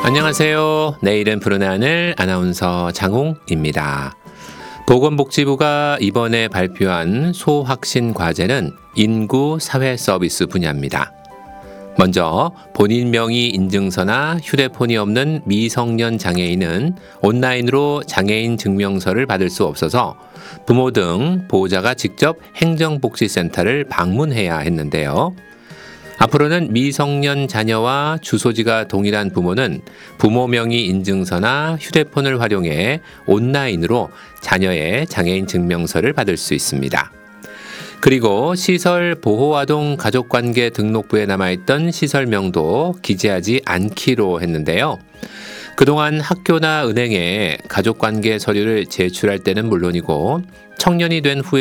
안녕하세요. 내일은 푸른 하늘 아나운서 장홍입니다. 보건복지부가 이번에 발표한 소확신 과제는 인구 사회 서비스 분야입니다. 먼저 본인 명의 인증서나 휴대폰이 없는 미성년 장애인은 온라인으로 장애인 증명서를 받을 수 없어서 부모 등 보호자가 직접 행정복지센터를 방문해야 했는데요. 앞으로는 미성년 자녀와 주소지가 동일한 부모는 부모 명의 인증서나 휴대폰을 활용해 온라인으로 자녀의 장애인 증명서를 받을 수 있습니다. 그리고 시설 보호아동 가족관계 등록부에 남아있던 시설명도 기재하지 않기로 했는데요. 그동안 학교나 은행에 가족관계 서류를 제출할 때는 물론이고 청년이 된 후에